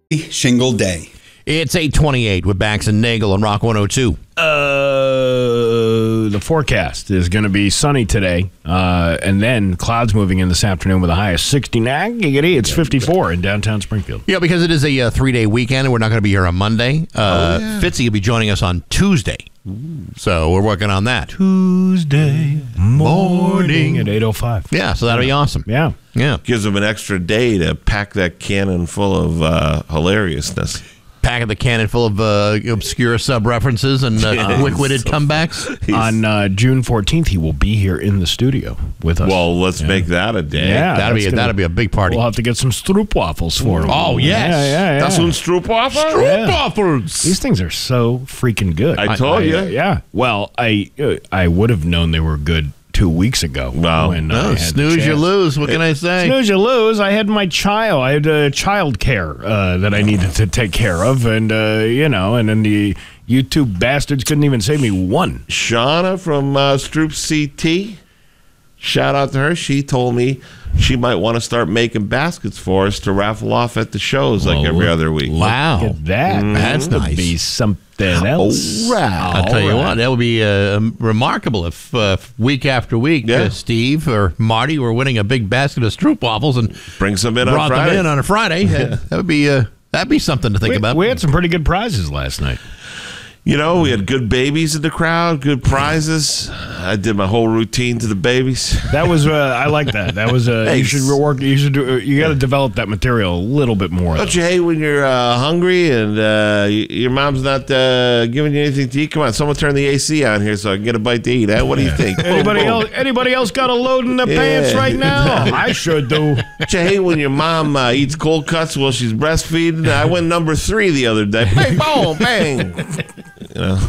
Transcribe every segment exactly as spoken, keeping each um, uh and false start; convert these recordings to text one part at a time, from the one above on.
Shingle Day. It's eight twenty-eight with Bax and Nagel on Rock one oh two. Uh, the forecast is going to be sunny today, uh, and then clouds moving in this afternoon with a high of sixty-nine. Giggity, it's fifty-four in downtown Springfield. Yeah, because it is a uh, three-day weekend, and we're not going to be here on Monday. Uh, oh, yeah. Fitzy will be joining us on Tuesday. Ooh. So we're working on that. Tuesday morning at eight oh five. Yeah, so that'll yeah. be awesome. Yeah. Yeah. Gives them an extra day to pack that cannon full of uh, hilariousness. Packing the cannon full of uh, obscure sub-references and uh, yes. quick-witted so, comebacks. On uh, June fourteenth, he will be here in the studio with us. Well, let's yeah. make that a day. Yeah, that'll be a, that'll be a big party. We'll have to get some stroopwafels for him. Oh, yes. Yeah, yeah, yeah. That's un stroopwafel? Stroopwafels. Yeah. These things are so freaking good. I told I, you. I, yeah. Well, I uh, I would have known they were good two weeks ago. Wow. When no, I had snooze you lose. What can I say? Snooze you lose. I had my child. I had uh, child care uh, that I needed to take care of. And, uh, you know, and then the you two bastards couldn't even save me one. Shauna from uh, Stroop C T, shout out to her. She told me she might want to start making baskets for us to raffle off at the shows like oh, every other week. Wow. Look at that. Mm-hmm. That's That nice. would be something else. All right. I'll tell All you right. what, that would be uh, remarkable if uh, week after week yeah. uh, Steve or Marty were winning a big basket of stroopwafels and bring some in brought on Friday. them in on a Friday. Yeah. That would be uh, that'd be something to think we, about. We had some pretty good prizes last night. You know, we had good babies in the crowd, good prizes. I did my whole routine to the babies. That was, uh, I like that. That was, uh, Hey, you should work, you should do, you got to develop that material a little bit more. Don't though. you hate when you're uh, hungry and uh, y- your mom's not uh, giving you anything to eat? Come on, someone turn the A C on here so I can get a bite to eat. Eh? What do you think? Anybody Boom, boom. else? Anybody else got a load in the Yeah. pants right now? I sure do. Don't you hate when your mom uh, eats cold cuts while she's breastfeeding? I went number three the other day. Bang, boom, bang. You know,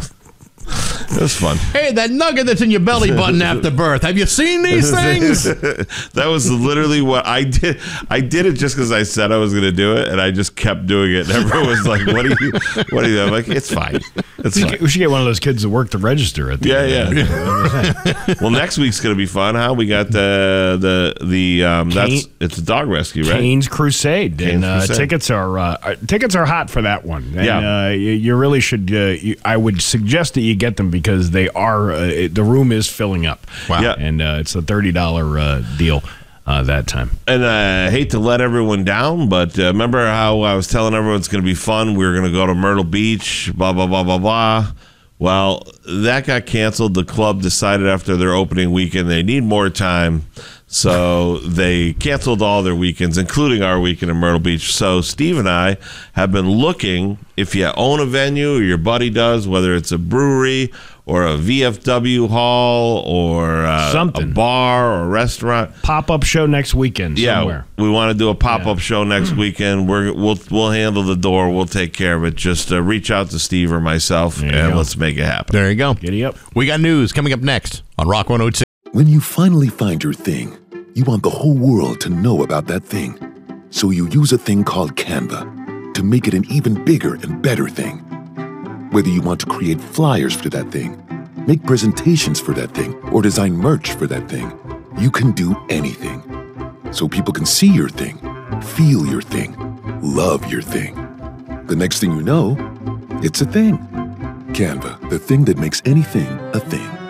it was fun. Hey, that nugget that's in your belly button after birth. Have you seen these things? That was literally what I did. I did it just because I said I was going to do it, and I just kept doing it. And everyone was like, "What are you? What are you?" I'm like, "It's fine. It's We fine." should, we should get one of those kids that work the register at the Yeah, end. yeah. Well, next week's going to be fun. Huh? We got the the the um. That's it's a dog rescue, right? Cane's Crusade, Cane's and uh, Crusade. tickets are uh, uh, tickets are hot for that one. And, Yeah. uh, you, you really should. Uh, you, I would suggest that you get them because they are. Uh, it, the room is filling up. Wow. Yeah. And uh, it's a thirty dollar uh, deal uh, that time. And I hate to let everyone down, but uh, remember how I was telling everyone it's going to be fun? We were going to go to Myrtle Beach, blah, blah, blah, blah, blah. Well, that got canceled. The club decided after their opening weekend they need more time. So they canceled all their weekends, including our weekend in Myrtle Beach. So Steve and I have been looking, if you own a venue or your buddy does, whether it's a brewery or a V F W hall or uh, Something. a bar or a restaurant. Pop-up show next weekend Yeah, somewhere. we want to do a pop-up Yeah. show next weekend. We're, we'll we'll handle the door. We'll take care of it. Just uh, reach out to Steve or myself, There you and go. let's make it happen. There you go. Giddy up. We got news coming up next on Rock one oh two. When you finally find your thing, you want the whole world to know about that thing. So you use a thing called Canva to make it an even bigger and better thing. Whether you want to create flyers for that thing, make presentations for that thing, or design merch for that thing, you can do anything. So people can see your thing, feel your thing, love your thing. The next thing you know, it's a thing. Canva, the thing that makes anything a thing.